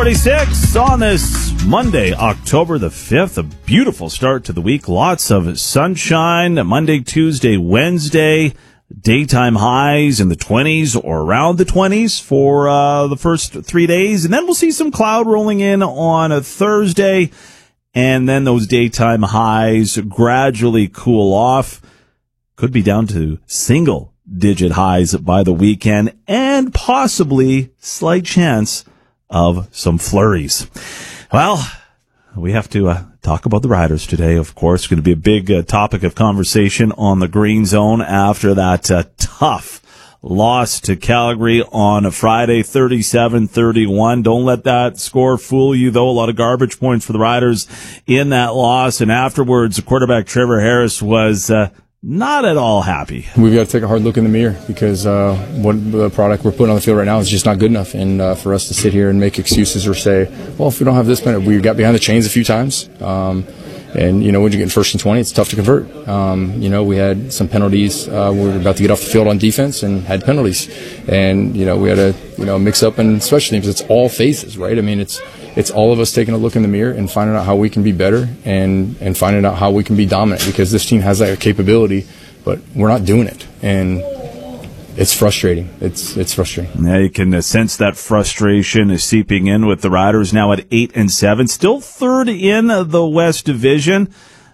6:46 on this Monday, October the 5th. A beautiful start to the week. Lots of sunshine. Monday, Tuesday, Wednesday. Daytime highs in the 20s or around the 20s for the first 3 days. And then we'll see some cloud rolling in on a Thursday. And then those daytime highs gradually cool off. Could be down to single-digit highs by the weekend. And possibly slight chance of some flurries. Well, we have to talk about the Riders today, of course. It's going to be a big topic of conversation on the Green Zone after that tough loss to Calgary on a Friday, 37-31. Don't let that score fool you, though. A lot of garbage points for the Riders in that loss. And afterwards, quarterback Trevor Harris was not at all happy. We've got to take a hard look in the mirror because what the product we're putting on the field right now is just not good enough. And for us to sit here and make excuses or say, well, if we don't have this minute, we got behind the chains a few times. And, when you're getting 1st and 20, it's tough to convert. We had some penalties. We were about to get off the field on defense and had penalties. And, we had to, mix up in special teams. It's all phases, right? I mean, it's all of us taking a look in the mirror and finding out how we can be better and finding out how we can be dominant, because this team has that capability, but we're not doing it. And it's frustrating. It's frustrating. Yeah, you can sense that frustration is seeping in with the Riders now at 8-7, still third in the West Division.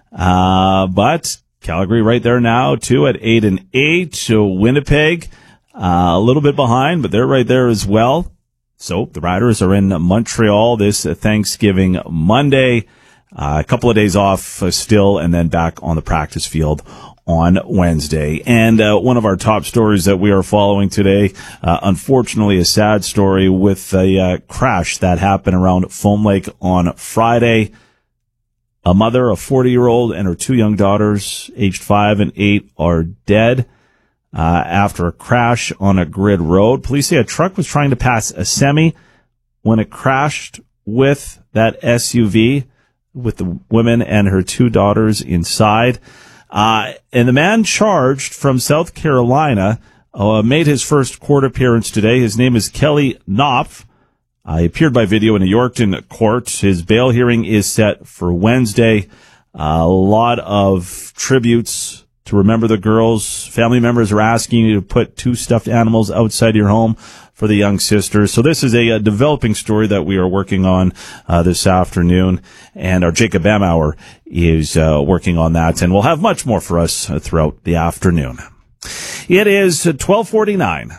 But Calgary right there now too at 8-8. So Winnipeg, a little bit behind, but they're right there as well. So the Riders are in Montreal this Thanksgiving Monday. A couple of days off still, and then back on the practice field on Wednesday. And one of our top stories that we are following today, unfortunately a sad story with a crash that happened around Foam Lake on Friday. A mother, a 40-year-old, and her two young daughters, aged 5 and 8, are dead after a crash on a grid road. Police say a truck was trying to pass a semi when it crashed with that SUV with the woman and her two daughters inside. And the man charged from South Carolina made his first court appearance today. His name is Kelly Knopf. He appeared by video in a Yorkton court. His bail hearing is set for Wednesday. A lot of tributes to remember the girls. Family members are asking you to put 2 stuffed animals outside your home for the young sisters. So this is a developing story that we are working on this afternoon, and our Jacob Bamauer is working on that, and we'll have much more for us throughout the afternoon. It is 12:49.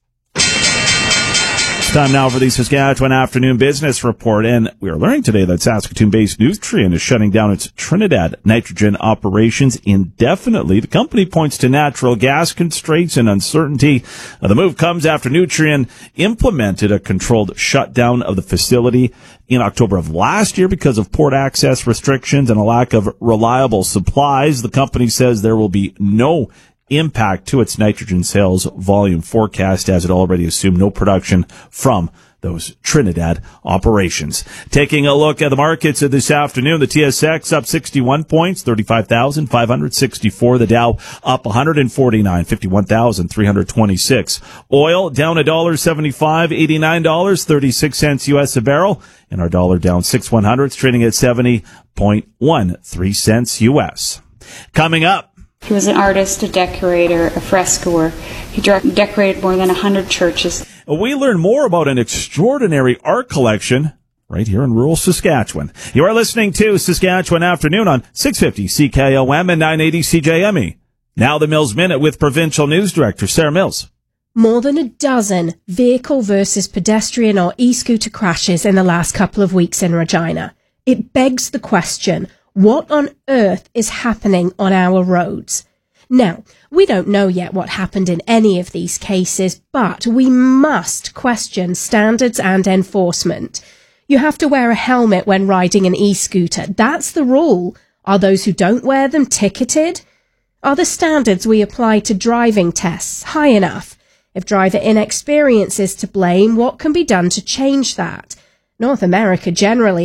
Time now for the Saskatchewan Afternoon Business Report, and we are learning today that Saskatoon-based Nutrien is shutting down its Trinidad nitrogen operations indefinitely. The company points to natural gas constraints and uncertainty. The move comes after Nutrien implemented a controlled shutdown of the facility in October of last year because of port access restrictions and a lack of reliable supplies. The company says there will be no impact to its nitrogen sales volume forecast, as it already assumed no production from those Trinidad operations. Taking a look at the markets this afternoon, the TSX up 61 points, 35,564. The Dow up 149, 51,326. Oil down $1.75, $89.36 U.S. a barrel, and our dollar down 6/100, trading at 70.13 cents U.S. Coming up, he was an artist, a decorator, a frescoer. He decorated more than 100 churches. We learn more about an extraordinary art collection right here in rural Saskatchewan. You are listening to Saskatchewan Afternoon on 650 CKOM and 980 CJME. Now the Mills Minute with Provincial News Director Sarah Mills. More than a dozen vehicle versus pedestrian or e-scooter crashes in the last couple of weeks in Regina. It begs the question, what on earth is happening on our roads? Now, we don't know yet what happened in any of these cases, but we must question standards and enforcement. You have to wear a helmet when riding an e-scooter. That's the rule. Are those who don't wear them ticketed? Are the standards we apply to driving tests high enough? If driver inexperience is to blame, what can be done to change that? North America generally